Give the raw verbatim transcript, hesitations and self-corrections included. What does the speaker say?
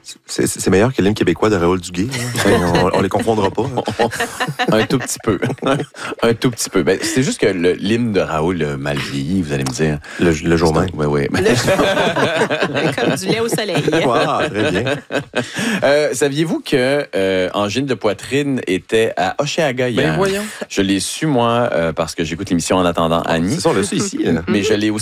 C'est, c'est meilleur que l'hymne québécois de Raoul Duguay. on, on les confondra pas. Un tout petit peu. Un tout petit peu. Ben, c'est juste que le, l'hymne de Raoul a mal vieilli, vous allez me dire. Le, le jour même. Oui, oui. Comme du lait au soleil. Wow, très bien. Euh, saviez-vous que euh, Angine de poitrine était à Hochelaga hier? Ben voyons. Je l'ai su, moi, euh, parce que j'écoute l'émission En attendant Annie. C'est ça, on l'a su ici. Là. Mais je l'ai aussi